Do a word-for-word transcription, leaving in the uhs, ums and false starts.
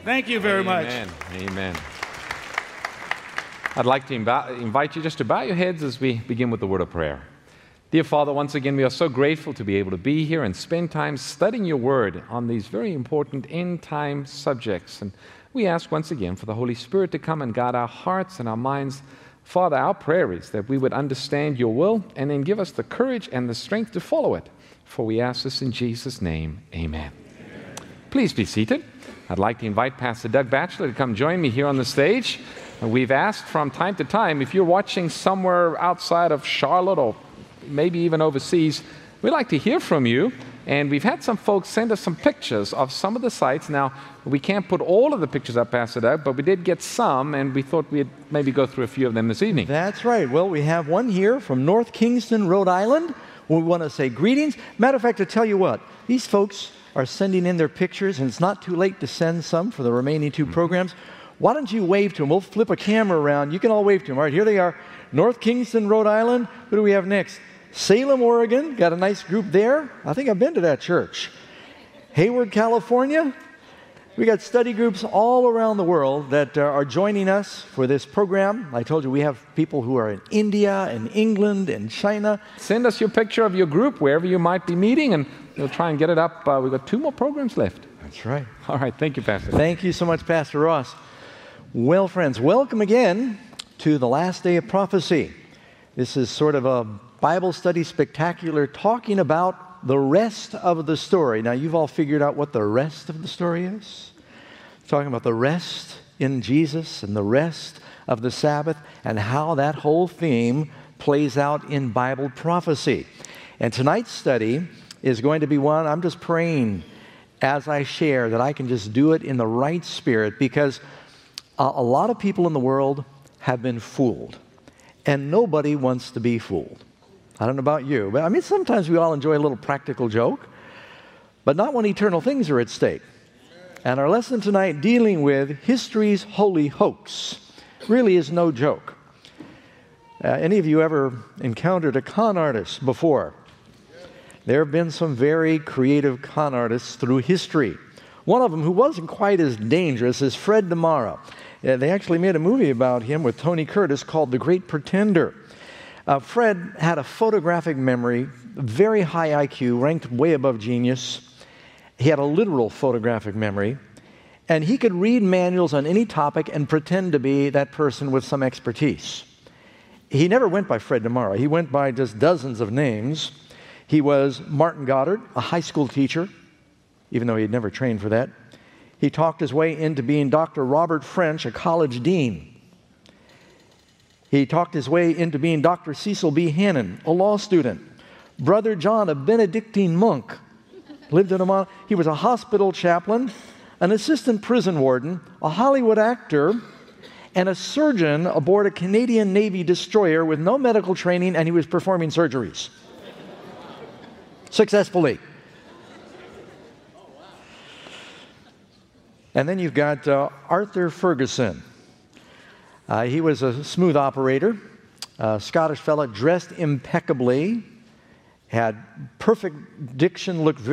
Thank you very much. Amen. Amen. I'd like to imbi- invite you just to bow your heads as we begin with the word of prayer. Dear Father, once again, we are so grateful to be able to be here and spend time studying your word on these very important end-time subjects. And we ask once again for the Holy Spirit to come and guide our hearts and our minds. Father, our prayer is that we would understand your will and then give us the courage and the strength to follow it. For we ask this in Jesus' name, amen. Amen. Please be seated. I'd like to invite Pastor Doug Batchelor to come join me here on the stage. And we've asked from time to time, if you're watching somewhere outside of Charlotte or maybe even overseas, we'd like to hear from you. And we've had some folks send us some pictures of some of the sites. Now, we can't put all of the pictures up, Pastor Doug, but we did get some, and we thought we'd maybe go through a few of them this evening. That's right. Well, we have one here from North Kingston, Rhode Island. We want to say greetings. Matter of fact, to tell you what, these folks are sending in their pictures, and it's not too late to send some for the remaining two mm-hmm. programs. Why don't you wave to them? We'll flip a camera around. You can all wave to them. All right, here they are. North Kingston, Rhode Island. Who do we have next? Salem, Oregon. Got a nice group there. I think I've been to that church. Hayward, California. We got study groups all around the world that uh, are joining us for this program. I told you we have people who are in India and England and China. Send us your picture of your group, wherever you might be meeting, and we'll try and get it up. Uh, we've got two more programs left. That's right. All right. Thank you, Pastor. Thank you so much, Pastor Ross. Well, friends, welcome again to the last day of prophecy. This is sort of a Bible study spectacular talking about the rest of the story. Now, you've all figured out what the rest of the story is? Talking about the rest in Jesus and the rest of the Sabbath and how that whole theme plays out in Bible prophecy. And tonight's study is going to be one, I'm just praying as I share that I can just do it in the right spirit, because a, a lot of people in the world have been fooled, and nobody wants to be fooled. I don't know about you, but I mean, sometimes we all enjoy a little practical joke, but not when eternal things are at stake. And our lesson tonight, dealing with history's holy hoax, really is no joke. Uh, any of you ever encountered a con artist before? There have been some very creative con artists through history. One of them who wasn't quite as dangerous is Fred DeMara. Uh, they actually made a movie about him with Tony Curtis called The Great Pretender. Uh, Fred had a photographic memory, very high I Q, ranked way above genius. He had a literal photographic memory, and he could read manuals on any topic and pretend to be that person with some expertise. He never went by Fred DeMara. He went by just dozens of names. He was Martin Goddard, a high school teacher, even though he had never trained for that. He talked his way into being Doctor Robert French, a college dean. He talked his way into being Doctor Cecil B. Hannon, a law student. Brother John, a Benedictine monk, lived in Omaha. He was a hospital chaplain, an assistant prison warden, a Hollywood actor, and a surgeon aboard a Canadian Navy destroyer with no medical training, and he was performing surgeries successfully. And then you've got uh, Arthur Ferguson. Uh, he was a smooth operator, a Scottish fella, dressed impeccably, had perfect diction, looked very